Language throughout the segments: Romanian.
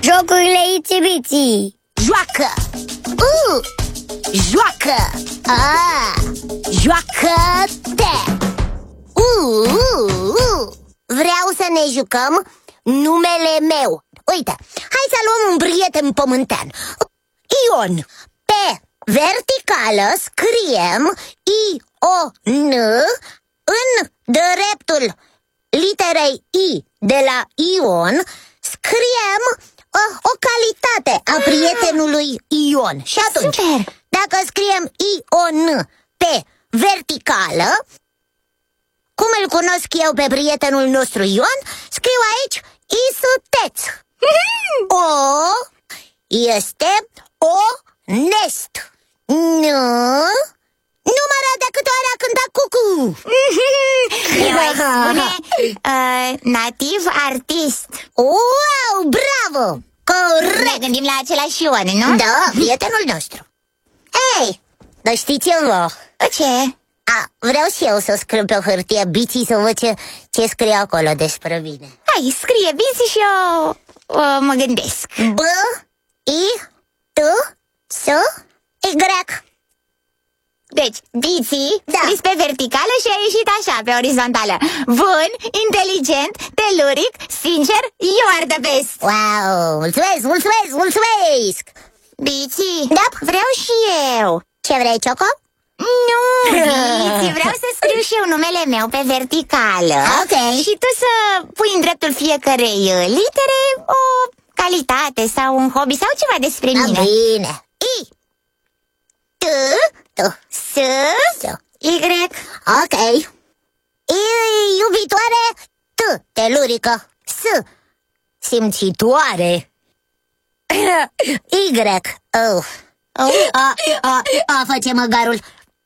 Jocurile Itsy-Bitsy. Joacă! Joacă! Joacă-te! Vreau să ne jucăm numele meu. Uite, hai să luăm un prieten pământean, Ion. Pe verticală scriem I-O-N. În dreptul literei I de la Ion scriem o calitate a prietenului Ion. Și atunci, dacă scriem I-O-N pe verticală, cum îl cunosc eu pe prietenul nostru Ion, scriu aici Isuteț. O este onest. Numără de câte ori a cântat cucu. Eu aș spune nativ artist. Wow, bravo! Corect! Ne gândim la același Ion, nu? Da, prietenul nostru. Ei, dar știți ceva? Ce? Vreau și eu să scriu pe o hârtie Bitsy să văd ce scrie acolo despre mine. Hai, scrie Bitsy și eu mă gândesc. B-I-T-S-Y. Deci, Bitsy, Da. scris pe verticală și a ieșit așa, pe orizontală. Bun, inteligent, teluric, sincer, you are the best. Wow, mulțumesc, mulțumesc, mulțumesc! Bitsy, Da. vreau și eu. Ce vrei, Cioco? Nu, Bitsy, vreau să scriu și eu numele meu pe verticală. Ok. Și tu să pui în dreptul fiecărei litere o calitate sau un hobby sau ceva despre mine. Bine. Y. Ok. Iubitoare. Telurică. Simțitoare. Y. Face măgarul.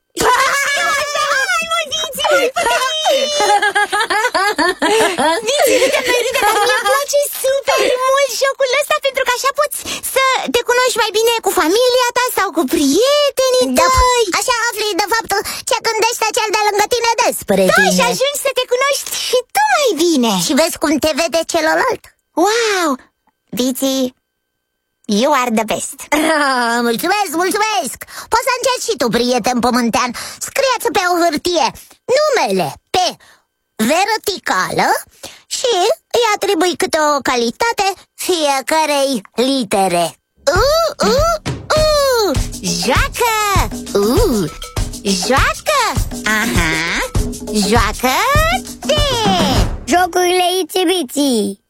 Bitsy, îmi place super mult jocul ăsta, pentru că așa poți să te cunoști mai bine cu familia ta sau cu prietenii tăi. Așa afli de fapt ce gândește cel de lângă tine despre tine. Și ajungi să te cunoști și tu mai bine. Și vezi cum te vede celălalt. Wow! Bitsy, you are the best. Mulțumesc, mulțumesc. Poți să încerci și tu, prieten pământean. Scrieți pe o hârtie numele pe verticală și îi atribui câte o calitate fiecarei litere. Joacă! Joacă! Aha! Joacă-te! Jocurile Itsy-Bitsy.